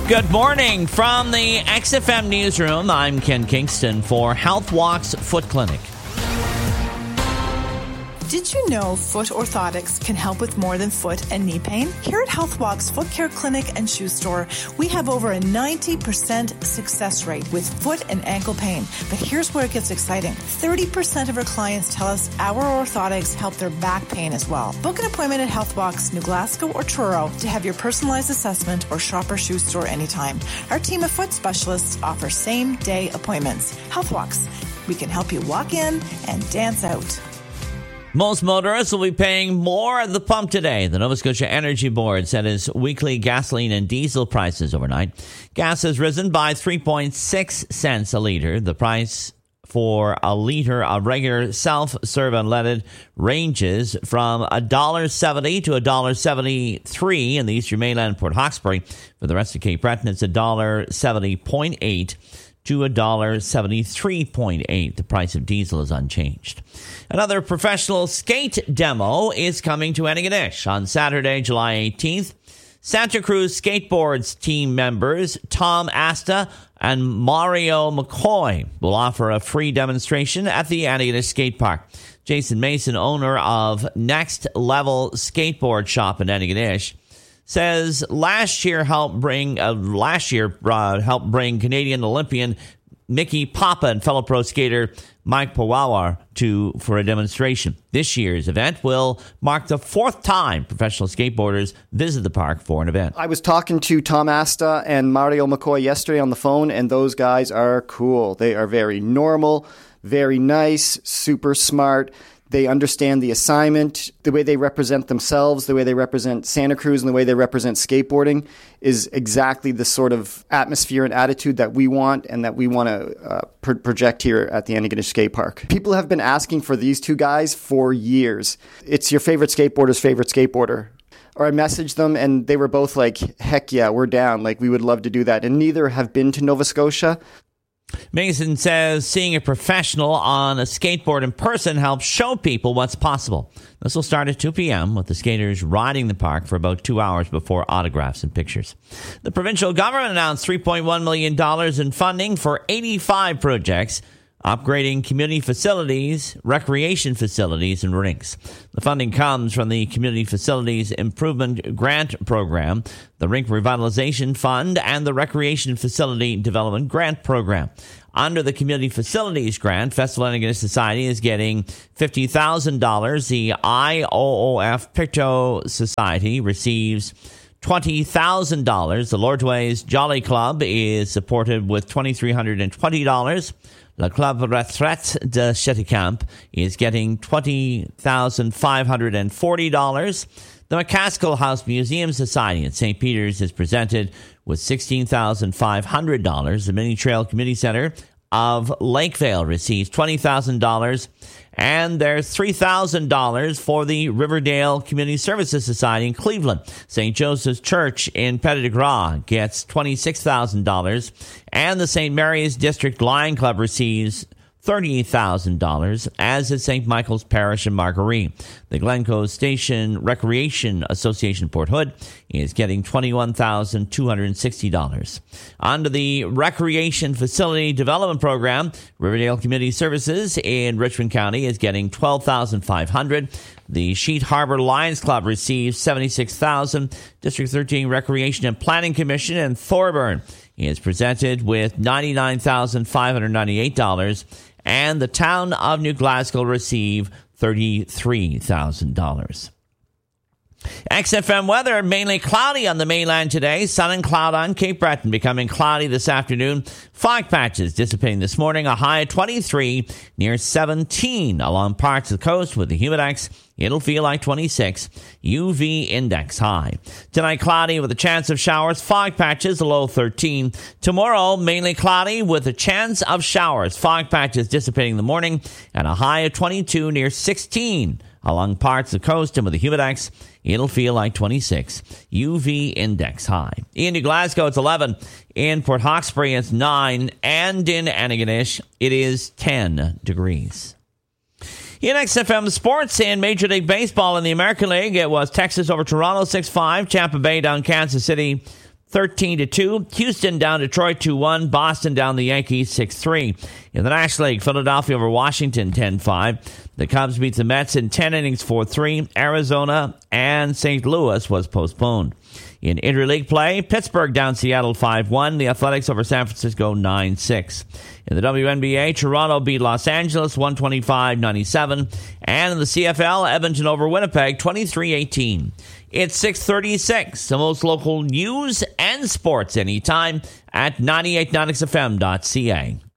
Good morning from the XFM Newsroom. I'm Ken Kingston for HealthWalks Foot Clinic. Did you know foot orthotics can help with more than foot and knee pain? Here at HealthWalks Foot Care Clinic and Shoe Store, we have over a 90% success rate with foot and ankle pain. But here's where it gets exciting. 30% of our clients tell us our orthotics help their back pain as well. Book an appointment at HealthWalks, New Glasgow or Truro to have your personalized assessment or shop our shoe store anytime. Our team of foot specialists offer same-day appointments. HealthWalks, we can help you walk in and dance out. Most motorists will be paying more at the pump today. The Nova Scotia Energy Board set its weekly gasoline and diesel prices overnight. Gas has risen by 3.6 cents a litre. The price for a litre of regular self-serve unleaded ranges from $1.70 to $1.73 in the Eastern Mainland Port Hawkesbury. For the rest of Cape Breton, it's $1.70.8 to $1.73.8. The price of diesel is unchanged. Another professional skate demo is coming to Antigonish on Saturday, July 18th. Santa Cruz Skateboards team members Tom Asta and Mario McCoy will offer a free demonstration at the Antigonish Skate Park. Jason Mason, owner of Next Level Skateboard Shop in Antigonish, says last year helped bring Canadian Olympian Mickey Papa and fellow pro skater Mike Pawawar for a demonstration. This year's event will mark the fourth time professional skateboarders visit the park for an event. I was talking to Tom Asta and Mario McCoy yesterday on the phone, and those guys are cool. They are very normal, very nice, super smart. They understand the assignment, the way they represent themselves, the way they represent Santa Cruz, and the way they represent skateboarding is exactly the sort of atmosphere and attitude that we want and that we want to project here at the Antigonish Skate Park. People have been asking for these two guys for years. It's your favorite skateboarder's favorite skateboarder. Or I messaged them and they were both like, heck yeah, we're down. Like, we would love to do that. And neither have been to Nova Scotia. Mason says seeing a professional on a skateboard in person helps show people what's possible. This will start at 2 p.m. with the skaters riding the park for about 2 hours before autographs and pictures. The provincial government announced $3.1 million in funding for 85 projects, upgrading community facilities, recreation facilities, and rinks. The funding comes from the Community Facilities Improvement Grant Program, the Rink Revitalization Fund, and the Recreation Facility Development Grant Program. Under the Community Facilities Grant, Festival Antigonish Society is getting $50,000. The IOOF Pictou Society receives $20,000. The Lordways Jolly Club is supported with $2,320. Le Club Retraite de Cheticamp is getting $20,540. The McCaskill House Museum Society in St. Peter's is presented with $16,500. The Mini Trail Community Center of Lakevale receives $20,000. And there's $3,000 for the Riverdale Community Services Society in Cleveland. St. Joseph's Church in Petit de Gras gets $26,000. And the St. Mary's District Lion Club receives $38,000, as is St. Michael's Parish in Marguerite. The Glencoe Station Recreation Association Port Hood is getting $21,260. Under the Recreation Facility Development Program, Riverdale Community Services in Richmond County is getting $12,500. The Sheet Harbor Lions Club receives $76,000. District 13 Recreation and Planning Commission in Thorburn is presented with $99,598. And the town of New Glasgow receive $33,000. XFM weather, mainly cloudy on the mainland today. Sun and cloud on Cape Breton, becoming cloudy this afternoon. Fog patches dissipating this morning. A high of 23 near 17 along parts of the coast with the humidex. It'll feel like 26. UV index high. Tonight, cloudy with a chance of showers. Fog patches, a low 13. Tomorrow, mainly cloudy with a chance of showers. Fog patches dissipating in the morning. And a high of 22 near 16 along parts of the coast and with the humidex. It'll feel like 26. UV index high. In New Glasgow, it's 11. In Port Hawkesbury, it's 9. And in Antigonish, it is 10 degrees. In XFM Sports and Major League Baseball in the American League, it was Texas over Toronto 6-5. Tampa Bay down Kansas City 13-2. Houston down Detroit 2-1. Boston down the Yankees 6-3. In the National League, Philadelphia over Washington 10-5. The Cubs beat the Mets in 10 innings 4-3. Arizona and St. Louis was postponed. In interleague play, Pittsburgh down Seattle 5-1. The Athletics over San Francisco 9-6. In the WNBA, Toronto beat Los Angeles 125-97. And in the CFL, Edmonton over Winnipeg 23-18. It's 6:36. The most local news and sports anytime at 98.9xfm.ca.